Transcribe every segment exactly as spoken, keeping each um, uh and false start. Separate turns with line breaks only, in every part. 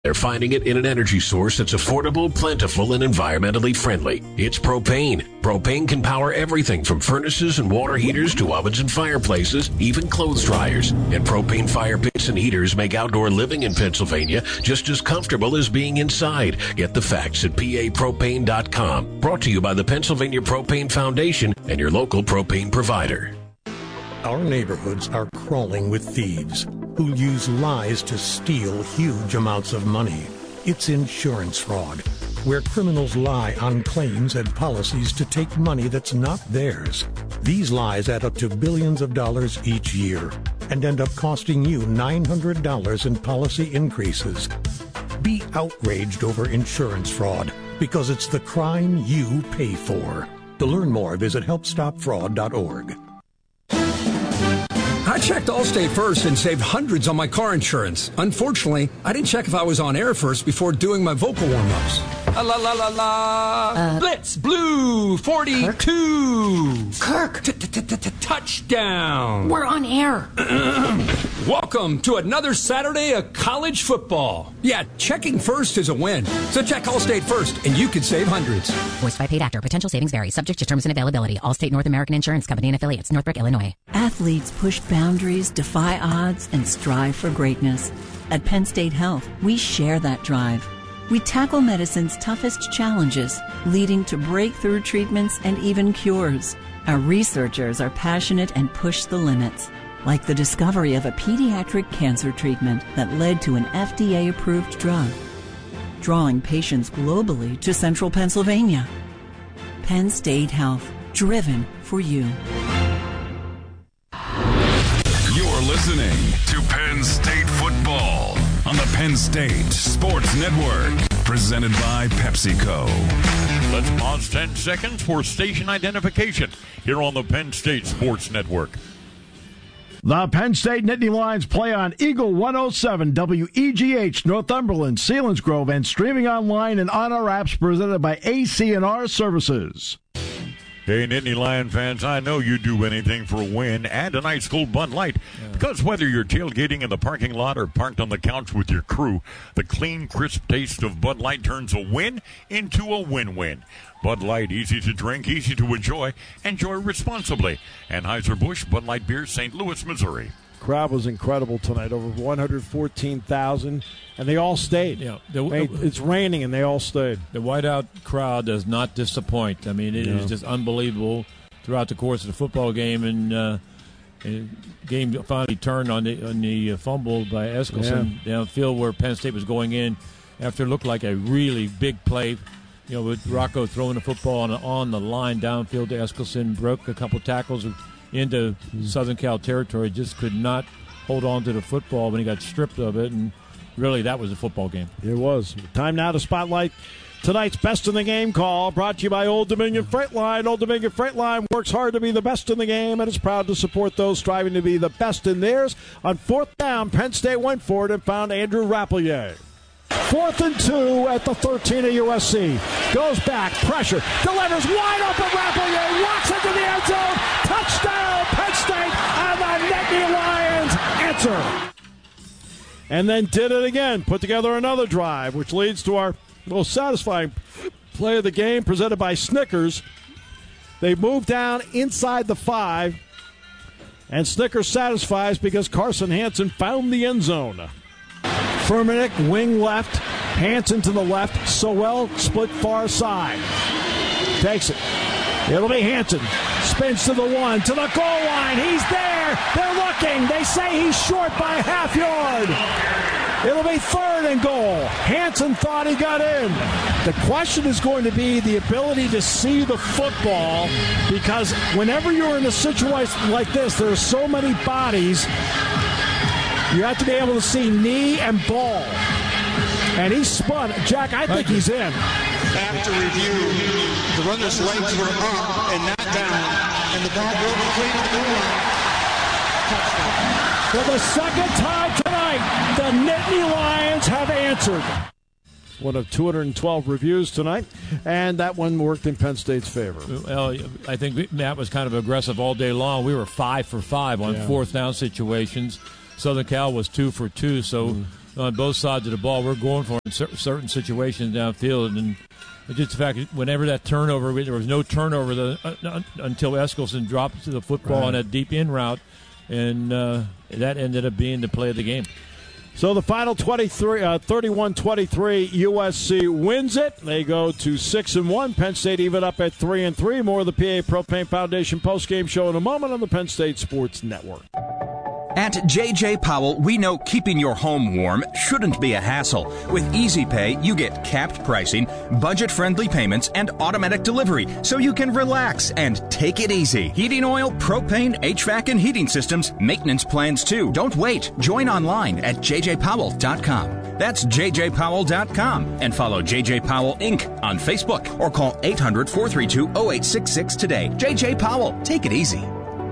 They're finding it in an energy source that's affordable, plentiful, and environmentally friendly. It's propane. Propane can power everything from furnaces and water heaters to ovens and fireplaces, even clothes dryers. And propane fire pits and heaters make outdoor living in Pennsylvania just as comfortable as being inside. Get the facts at P A propane dot com. Brought to you by the Pennsylvania Propane Foundation and your local propane provider.
Our neighborhoods are crawling with thieves who use lies to steal huge amounts of money. It's insurance fraud, where criminals lie on claims and policies to take money that's not theirs. These lies add up to billions of dollars each year and end up costing you nine hundred dollars in policy increases. Be outraged over insurance fraud because it's the crime you pay for. To learn more, visit help stop fraud dot org.
I checked Allstate first and saved hundreds on my car insurance. Unfortunately, I didn't check if I was on air first before doing my vocal warm-ups. La la la la la.
Uh,
Blitz Blue forty-two.
Kirk.
Touchdown.
We're on air.
Welcome to another Saturday of college football. Yeah, checking first is a win. So check Allstate first, and you could save hundreds.
Voiced by paid actor. Potential savings vary. Subject to terms and availability. Allstate North American Insurance Company and affiliates. Northbrook, Illinois.
Athletes push boundaries, defy odds, and strive for greatness. At Penn State Health, we share that drive. We tackle medicine's toughest challenges, leading to breakthrough treatments and even cures. Our researchers are passionate and push the limits, like the discovery of a pediatric cancer treatment that led to an F D A-approved drug, drawing patients globally to central Pennsylvania. Penn State Health, driven for you.
You're listening to Penn State Football on the Penn State Sports Network, presented by PepsiCo.
Let's pause ten seconds for station identification here on the Penn State Sports Network.
The Penn State Nittany Lions play on Eagle one oh seven W E G H, Northumberland, Selinsgrove, and streaming online and on our apps presented by A C and R Services.
Hey, Nittany Lion fans, I know you do anything for a win and a nice cold Bud Light. Yeah. Because whether you're tailgating in the parking lot or parked on the couch with your crew, the clean, crisp taste of Bud Light turns a win into a win-win. Bud Light, easy to drink, easy to enjoy. Enjoy responsibly. Anheuser-Busch Bud Light Beer, Saint Louis, Missouri.
Crowd was incredible tonight, over one hundred fourteen thousand, and they all stayed.
Yeah, the,
they, it's raining, and they all stayed.
The whiteout crowd does not disappoint. I mean, it yeah. is just unbelievable throughout the course of the football game, and uh, the game finally turned on the on the fumble by Eskelson yeah. downfield where Penn State was going in after it looked like a really big play. You know, with Rocco throwing the football on, on the line downfield to Eskelson, broke a couple tackles into Southern Cal territory, just could not hold on to the football when he got stripped of it, and really that was a football game.
It was. Time now to spotlight tonight's Best in the Game call, brought to you by Old Dominion Freight Line. Old Dominion Freight Line works hard to be the best in the game and is proud to support those striving to be the best in theirs. On fourth down, Penn State went for it and found Andrew Rappleyea. Fourth and two at the thirteen of U S C. Goes back, pressure, delivers wide open. Rappleyea walks into the end zone. Touchdown, Penn State, and the Nittany Lions answer. And then did it again. Put together another drive, which leads to our most satisfying play of the game, presented by Snickers. They move down inside the five, and Snickers satisfies because Carson Hansen found the end zone. Furmanek, wing left, Hansen to the left, Sowell split far side. Takes it. It'll be Hansen. Spins to the one, to the goal line. He's there. They're looking. They say he's short by a half yard. It'll be third and goal. Hansen thought he got in. The question is going to be the ability to see the football, because whenever you're in a situation like this, there are so many bodies. You have to be able to see knee and ball. And he spun. Jack, I think he's in.
After review, the runner's legs were up and not down, and the ball broke clean to the goal line.
For the second time tonight, the Nittany Lions have answered. One of two hundred twelve reviews tonight, and that one worked in Penn State's favor.
Well, I think Matt was kind of aggressive all day long. We were five for five on yeah. fourth down situations. Southern Cal was two for two, so mm. on both sides of the ball. We're going for in certain situations downfield, and just the fact that whenever that turnover, there was no turnover the, uh, until Eskelson dropped to the football right on that deep in route, and uh, that ended up being the play of the game.
So the final twenty-three, uh, thirty-one twenty-three, U S C wins it. They go to six and one. Penn State even up at three and three. More of the P A Propane Foundation postgame show in a moment on the Penn State Sports Network.
At J J. Powell, we know keeping your home warm shouldn't be a hassle. With Easy Pay, you get capped pricing, budget-friendly payments, and automatic delivery, so you can relax and take it easy. Heating oil, propane, H V A C, and heating systems, maintenance plans too. Don't wait. Join online at j j powell dot com. That's j j powell dot com. And follow J J Powell Incorporated on Facebook or call eight hundred, four three two, oh eight six six today. J J Powell, take it easy.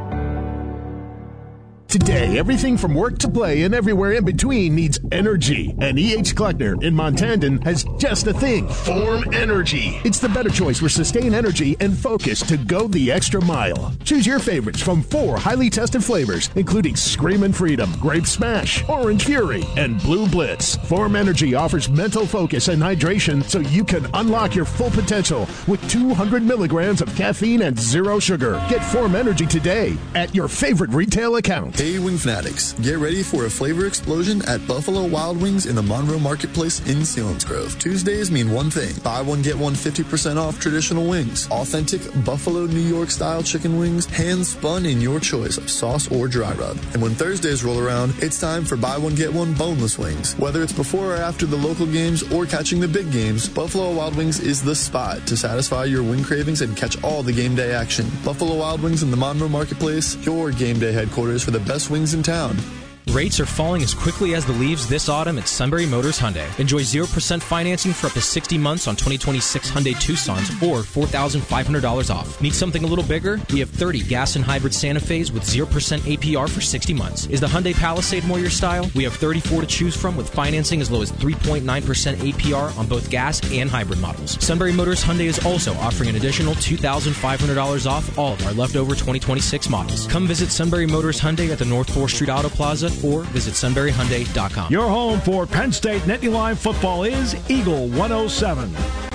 Today, everything from work to play and everywhere in between needs energy. And E H. Kleckner in Montandon has just a thing. Form Energy. It's the better choice for sustained energy and focus to go the extra mile. Choose your favorites from four highly tested flavors, including Screamin' Freedom, Grape Smash, Orange Fury, and Blue Blitz. Form Energy offers mental focus and hydration so you can unlock your full potential with two hundred milligrams of caffeine and zero sugar. Get Form Energy today at your favorite retail account.
Hey, Wing Fanatics, get ready for a flavor explosion at Buffalo Wild Wings in the Monroe Marketplace in Selinsgrove. Tuesdays mean one thing. Buy one, get one fifty percent off traditional wings. Authentic Buffalo, New York-style chicken wings, hand-spun in your choice of sauce or dry rub. And when Thursdays roll around, it's time for buy one, get one boneless wings. Whether it's before or after the local games or catching the big games, Buffalo Wild Wings is the spot to satisfy your wing cravings and catch all the game day action. Buffalo Wild Wings in the Monroe Marketplace, your game day headquarters for the best wings in town.
Rates are falling as quickly as the leaves this autumn at Sunbury Motors Hyundai. Enjoy zero percent financing for up to sixty months on twenty twenty-six Hyundai Tucsons or four thousand five hundred dollars off. Need something a little bigger? We have thirty gas and hybrid Santa Fe's with zero percent A P R for sixty months. Is the Hyundai Palisade more your style? We have thirty-four to choose from with financing as low as three point nine percent A P R on both gas and hybrid models. Sunbury Motors Hyundai is also offering an additional two thousand five hundred dollars off all of our leftover twenty twenty-six models. Come visit Sunbury Motors Hyundai at the North fourth Street Auto Plaza or visit sunbury hyundai dot com.
Your home for Penn State Nittany Lion football is Eagle one oh seven.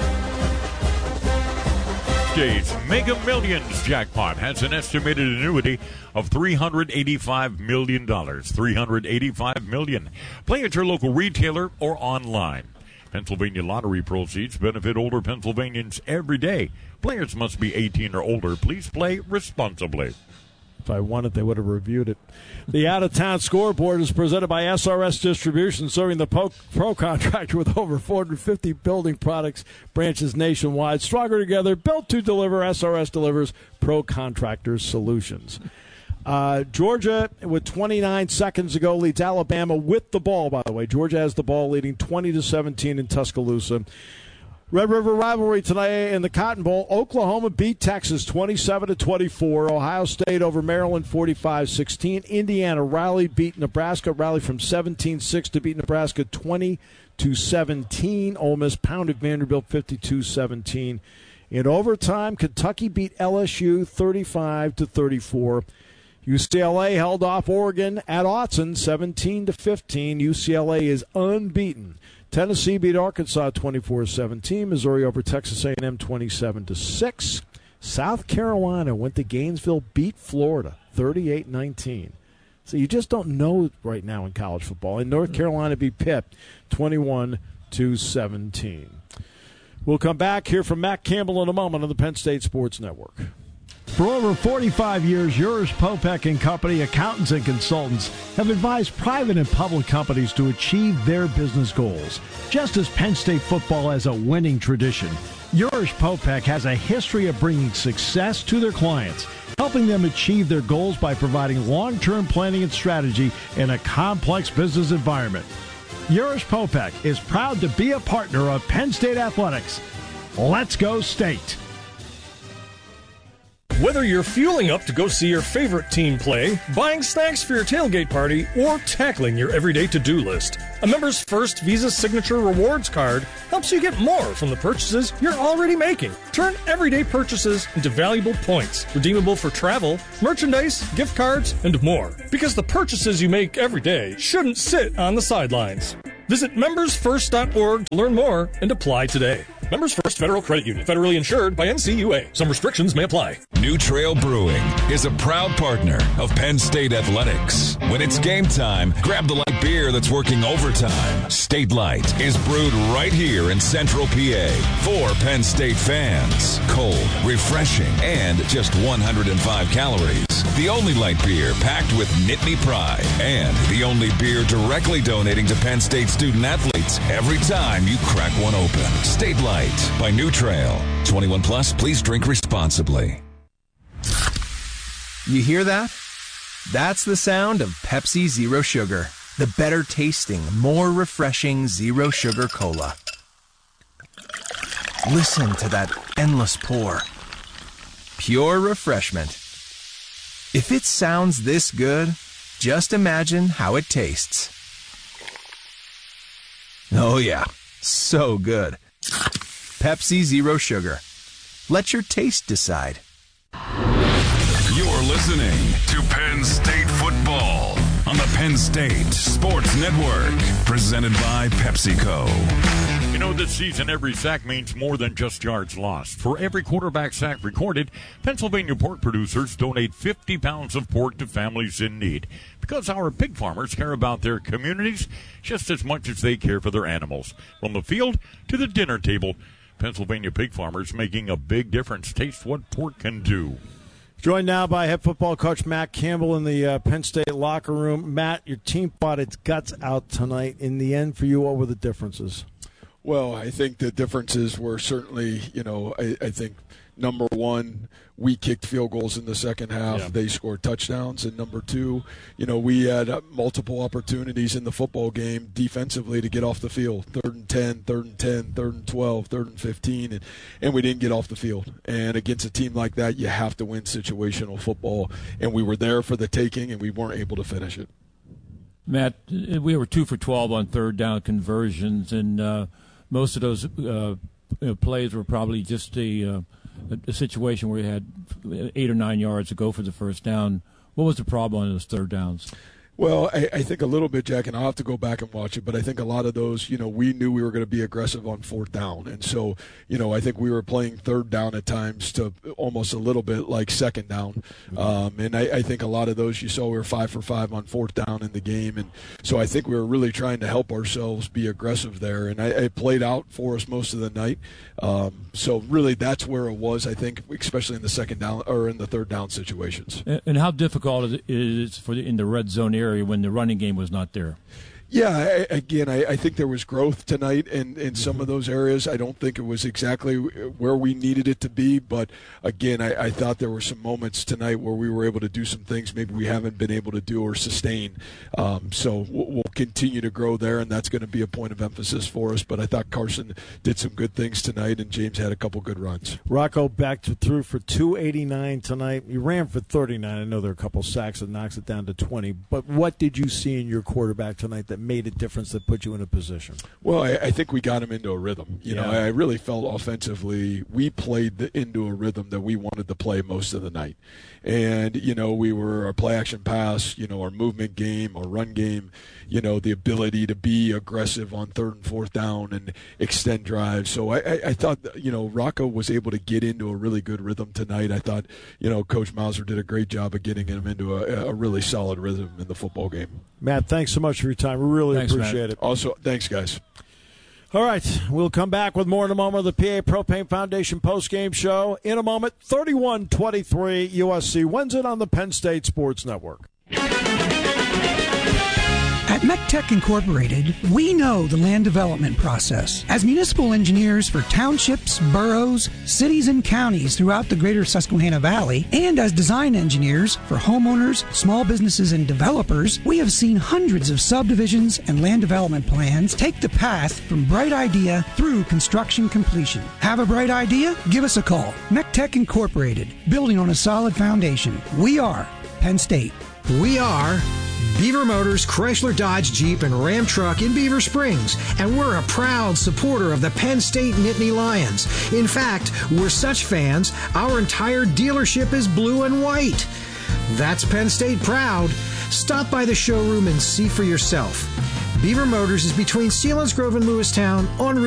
State's Mega Millions jackpot has an estimated annuity of three hundred eighty-five million dollars. three hundred eighty-five million dollars. Play at your local retailer or online. Pennsylvania lottery proceeds benefit older Pennsylvanians every day. Players must be eighteen or older. Please play responsibly.
If I wanted, they would have reviewed it. The out-of-town scoreboard is presented by S R S Distribution, serving the pro, pro contractor with over four hundred fifty building products branches nationwide. Stronger together, built to deliver. S R S delivers pro contractors solutions. Uh, Georgia, with twenty-nine seconds to go, leads Alabama with the ball, by the way. Georgia has the ball, leading twenty to seventeen in Tuscaloosa. Red River rivalry today in the Cotton Bowl. Oklahoma beat Texas twenty-seven to twenty-four. Ohio State over Maryland forty-five sixteen. Indiana rallied, beat Nebraska, rallied from seventeen six to beat Nebraska twenty to seventeen. Ole Miss pounded Vanderbilt fifty-two seventeen. In overtime, Kentucky beat L S U thirty-five to thirty-four. U C L A held off Oregon at Autzen seventeen to fifteen. U C L A is unbeaten. Tennessee beat Arkansas twenty-four seventeen. Missouri over Texas A and M twenty-seven to six. South Carolina went to Gainesville, beat Florida thirty-eight nineteen. So you just don't know right now in college football. And North Carolina beat Pitt twenty-one to seventeen. We'll come back here from Matt Campbell in a moment on the Penn State Sports Network.
For over forty-five years, Urish Popek and Company accountants and consultants have advised private and public companies to achieve their business goals. Just as Penn State football has a winning tradition, Urish Popek has a history of bringing success to their clients, helping them achieve their goals by providing long-term planning and strategy in a complex business environment. Urish Popek is proud to be a partner of Penn State Athletics. Let's go State!
Whether you're fueling up to go see your favorite team play, buying snacks for your tailgate party, or tackling your everyday to-do list, a Members First Visa Signature Rewards card helps you get more from the purchases you're already making. Turn everyday purchases into valuable points, redeemable for travel, merchandise, gift cards, and more. Because the purchases you make every day shouldn't sit on the sidelines. Visit members first dot org to learn more and apply today. Members First Federal Credit Union, federally insured by N C U A. Some restrictions may apply.
New Trail Brewing is a proud partner of Penn State Athletics. When it's game time, grab the light beer that's working overtime. State Light is brewed right here in Central P A for Penn State fans. Cold, refreshing, and just one hundred five calories. The only light beer packed with Nittany pride, and the only beer directly donating to Penn State student athletes every time you crack one open. State Light by New Trail. twenty-one plus, please drink responsibly.
You hear that? That's the sound of Pepsi Zero Sugar. The better tasting, more refreshing Zero Sugar Cola. Listen to that endless pour. Pure refreshment. If it sounds this good, just imagine how it tastes. Oh yeah, so good. Pepsi Zero Sugar. Let your taste decide.
You're listening to Penn State Football on the Penn State Sports Network, presented by PepsiCo.
You know, this season, every sack means more than just yards lost. For every quarterback sack recorded, Pennsylvania pork producers donate fifty pounds of pork to families in need. Because our pig farmers care about their communities just as much as they care for their animals. From the field to the dinner table, Pennsylvania pig farmers making a big difference. Taste what pork can do.
Joined now by head football coach Matt Campbell in the uh, Penn State locker room. Matt, your team fought its guts out tonight. In the end, for you, what were the differences?
Well, I think the differences were certainly, you know, I, I think number one, we kicked field goals in the second half. Yeah. They scored touchdowns. And number two, you know, we had multiple opportunities in the football game defensively to get off the field. Third and ten, third and ten, third and twelve, third and fifteen, and, and we didn't get off the field. And against a team like that, you have to win situational football. And we were there for the taking, and we weren't able to finish it.
Matt, we were two for twelve on third down conversions, and uh, most of those uh, plays were probably just a, uh, a situation where you had eight or nine yards to go for the first down. What was the problem on those third downs?
Well, I, I think a little bit, Jack, and I'll have to go back and watch it, but I think a lot of those, you know, we knew we were going to be aggressive on fourth down. And so, you know, I think we were playing third down at times to almost a little bit like second down. Um, and I, I think a lot of those you saw we were five for five on fourth down in the game. And so I think we were really trying to help ourselves be aggressive there. And I, it played out for us most of the night. Um, so really that's where it was, I think, especially in the second down or in the third down situations.
And how difficult it is for the, in the red zone area when the running game was not there?
Yeah, I, again, I, I think there was growth tonight in, in some of those areas. I don't think it was exactly where we needed it to be, but again, I, I thought there were some moments tonight where we were able to do some things maybe we haven't been able to do or sustain. Um, so we'll, we'll continue to grow there, and that's going to be a point of emphasis for us. But I thought Carson did some good things tonight, and James had a couple good runs.
Rocco back to through for two eighty-nine tonight. You ran for thirty-nine. I know there are a couple sacks that knocks it down to twenty. But what did you see in your quarterback tonight that made a difference, that put you in a position?
Well, I, I think we got him into a rhythm. You
yeah.
know, I really felt offensively we played the, into a rhythm that we wanted to play most of the night. And, you know, we were our play action pass, you know, our movement game, our run game, you know, the ability to be aggressive on third and fourth down and extend drives. So I, I, I thought, you know, Rocco was able to get into a really good rhythm tonight. I thought, you know, Coach Mauser did a great job of getting him into a, a really solid rhythm in the football game.
Matt, thanks so much for your time. We really
thanks,
appreciate
Matt.
it.
Also, thanks, guys.
All right, we'll come back with more in a moment of the P A Propane Foundation postgame show. In a moment, thirty-one twenty-three U S C wins it on the Penn State Sports Network.
At MechTech Incorporated, we know the land development process. As municipal engineers for townships, boroughs, cities, and counties throughout the greater Susquehanna Valley, and as design engineers for homeowners, small businesses, and developers, we have seen hundreds of subdivisions and land development plans take the path from bright idea through construction completion. Have a bright idea? Give us a call. MechTech Incorporated, building on a solid foundation. We are Penn State.
We are Beaver Motors, Chrysler, Dodge, Jeep, and Ram Truck in Beaver Springs, and we're a proud supporter of the Penn State Nittany Lions. In fact, we're such fans, our entire dealership is blue and white. That's Penn State proud. Stop by the showroom and see for yourself. Beaver Motors is between Selinsgrove and Lewistown on Route